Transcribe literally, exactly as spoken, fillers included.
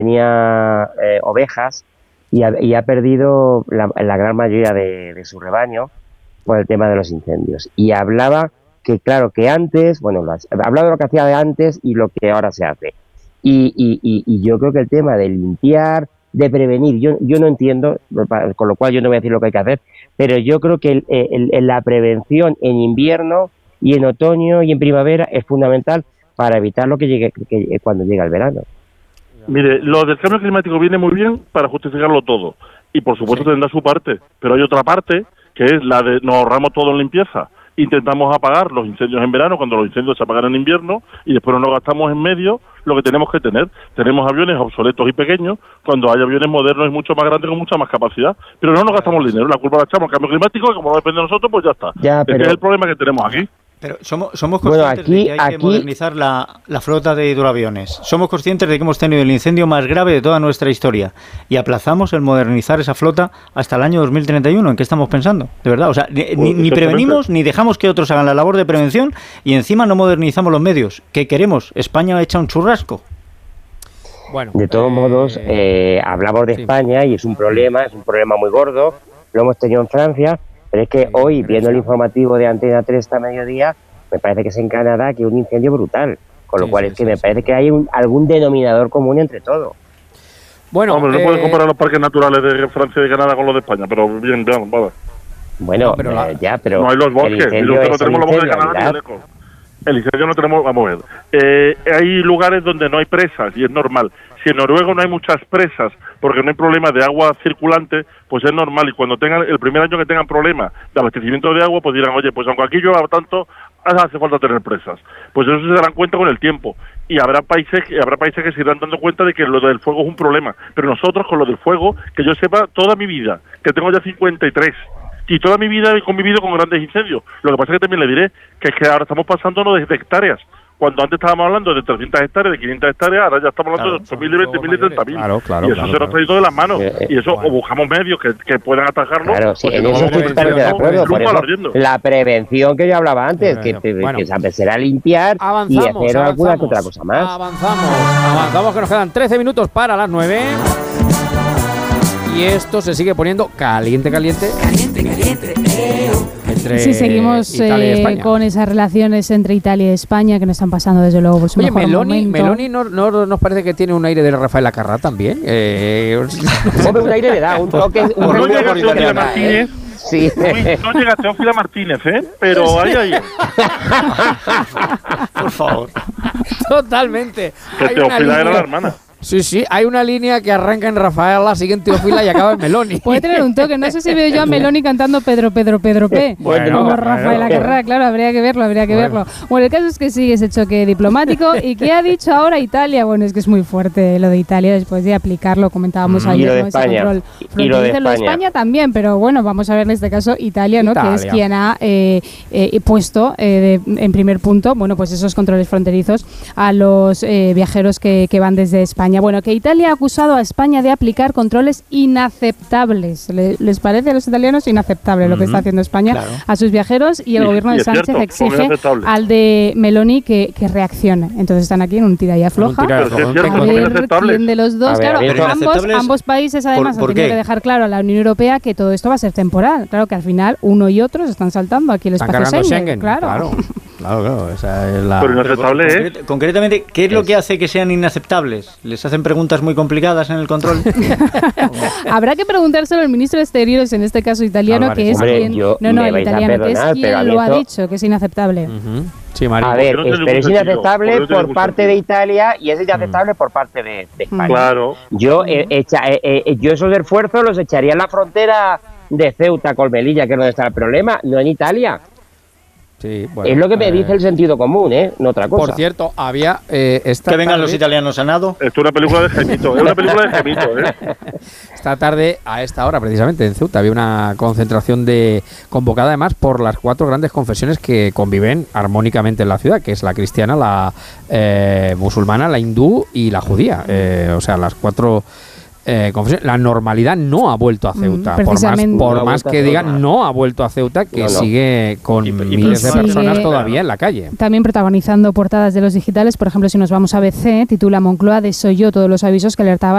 tenía eh, ovejas y ha, y ha perdido la, la gran mayoría de, de su rebaño por el tema de los incendios. Y hablaba que, claro, que antes, bueno, lo, hablaba de lo que hacía de antes y lo que ahora se hace. Y, y, y, y yo creo que el tema de limpiar, de prevenir, yo, yo no entiendo, con lo cual yo no voy a decir lo que hay que hacer, pero yo creo que el, el, el, la prevención en invierno y en otoño y en primavera es fundamental para evitar lo que llegue que, cuando llega el verano. Mire, lo del cambio climático viene muy bien para justificarlo todo, y por supuesto sí. tendrá su parte, pero hay otra parte que es la de nos ahorramos todo en limpieza. Intentamos apagar los incendios en verano cuando los incendios se apagan en invierno y después no nos gastamos en medio lo que tenemos que tener. Tenemos aviones obsoletos y pequeños cuando hay aviones modernos y mucho más grandes con mucha más capacidad, pero no nos gastamos dinero. La culpa la echamos al cambio climático y como no depende de nosotros, pues ya está. Ya, pero... Este es el problema que tenemos aquí. Pero somos, somos conscientes bueno, aquí, de que hay aquí... que modernizar la, la flota de hidroaviones. Somos conscientes de que hemos tenido el incendio más grave de toda nuestra historia y aplazamos el modernizar esa flota hasta el año dos mil treinta y uno. ¿En qué estamos pensando? De verdad, o sea, ni, ni, ni prevenimos ni dejamos que otros hagan la labor de prevención y encima no modernizamos los medios. ¿Qué queremos? España echa un churrasco. Bueno, de todos eh... modos, eh, hablamos de sí. España y es un problema, es un problema muy gordo. Lo hemos tenido en Francia. Pero es que hoy, viendo el informativo de Antena tres esta mediodía, me parece que es en Canadá que un incendio brutal. Con lo sí, cual sí, es que sí, me sí, parece sí. que hay un, algún denominador común entre todo. Bueno, hombre, no eh... puedes comparar los parques naturales de Francia y de Canadá con los de España, pero bien, bien, vale. Bueno, no, pero la... eh, ya, pero... No hay los bosques, y los que no tenemos los bosques de Canadá ni de lejos. El incendio no tenemos, vamos a ver. Eh, hay lugares donde no hay presas y es normal. Si en Noruega no hay muchas presas porque no hay problema de agua circulante, pues es normal. Y cuando tengan el primer año que tengan problemas de abastecimiento de agua, pues dirán, oye, pues aunque aquí llueva tanto, hace falta tener presas. Pues eso se darán cuenta con el tiempo. Y habrá países, habrá países que se irán dando cuenta de que lo del fuego es un problema. Pero nosotros con lo del fuego, que yo sepa toda mi vida, que tengo ya cincuenta y tres, y toda mi vida he convivido con grandes incendios. Lo que pasa es que también le diré que es que ahora estamos pasándonos de hectáreas. Cuando antes estábamos hablando de trescientas hectáreas, de quinientas hectáreas, ahora ya estamos hablando claro, de ocho mil, veinte mil y treinta mil. Claro, claro, y eso claro, se nos claro. ha ido de las manos. Eh, y eso, bueno. o buscamos medios que, que puedan atajarlo. Claro, sí, en eso estoy totalmente de acuerdo. Por eso, la prevención que yo hablaba antes, que, bueno. que será limpiar avanzamos, y hacer avanzamos, alguna que otra cosa más. Avanzamos, avanzamos, que nos quedan trece minutos para las nueve. Y esto se sigue poniendo caliente, caliente. Caliente, caliente. Entre sí, seguimos eh, con esas relaciones entre Italia y España que nos están pasando desde luego por su Oye, mejor Meloni, momento. Meloni no, no nos parece que tiene un aire de Rafael Acarrá también. Eh, Hombre, un aire le da, un toque. Un no llega Teófila Martínez. Sí. No llega Teófila Martínez, ¿eh? Pero ahí, ahí. Por favor. Totalmente. Que Teófila era la hermana. Sí, sí, hay una línea que arranca en Rafael, la siguiente Teófila y acaba en Meloni. Puede tener un toque, no sé si veo yo a Meloni cantando Pedro, Pedro, Pedro P. Bueno, como Rafael Acarrá, claro, habría que verlo, habría que bueno. verlo. Bueno, el caso es que sigue ese choque diplomático. ¿Y qué ha dicho ahora Italia? Bueno, es que es muy fuerte lo de Italia después de aplicarlo, comentábamos mm, ayer, y lo de ¿no? España. Ese control y lo de España. lo de España también, pero bueno, vamos a ver en este caso Italia, ¿no? Italia. Que es quien ha eh, eh, puesto eh, de, en primer punto, bueno, pues esos controles fronterizos a los eh, viajeros que, que van desde España. Bueno, que Italia ha acusado a España de aplicar controles inaceptables. ¿Le, ¿Les parece a los italianos inaceptable mm-hmm. lo que está haciendo España claro. a sus viajeros? Y el y, gobierno de Sánchez cierto, exige al de Meloni que, que reaccione. Entonces están aquí en un tira y afloja. Pero si es cierto, a ver quién de los dos. Ver, claro, ambos, ambos países además ¿Por, por han tenido qué? que dejar claro a la Unión Europea que todo esto va a ser temporal. Claro que al final uno y otro se están saltando aquí el están espacio Schengen. Schengen. Claro. Claro. Claro, claro, esa es la... Pero inaceptable es... Concret- concretamente, ¿qué es lo que hace que sean inaceptables? ¿Les hacen preguntas muy complicadas en el control? Habrá que preguntárselo al ministro de Exteriores, en este caso italiano, Álvarez. que es Hombre, quien... Yo, no, no, el italiano, perdonar, que es quien lo ha dicho, que es inaceptable. Uh-huh. Sí, María. A ver, no es, pero es inaceptable por, por parte sentido. de Italia y es inaceptable mm. por parte de, de España. Claro. Yo, eh, echa, eh, eh, yo esos esfuerzos los echaría en la frontera de Ceuta con Melilla, que es donde está el problema, no en Italia. Sí, bueno, es lo que me eh, dice el sentido común, ¿eh? No otra cosa. Por cierto, había... Eh, esta que vengan tarde, los italianos a nado. Esto es una película de Gemito, es una película de Gemito, ¿eh? Esta tarde, a esta hora precisamente, en Ceuta, había una concentración de convocada además por las cuatro grandes confesiones que conviven armónicamente en la ciudad, que es la cristiana, la eh, musulmana, la hindú y la judía. Eh, o sea, las cuatro... Eh, la normalidad no ha vuelto a Ceuta, mm, por más, por no más que digan, no ha vuelto a Ceuta, que no, no. sigue con y, miles y de personas sigue todavía en la calle. También protagonizando portadas de los digitales, por ejemplo, si nos vamos a B C, titula Moncloa desoyó todos los avisos que alertaban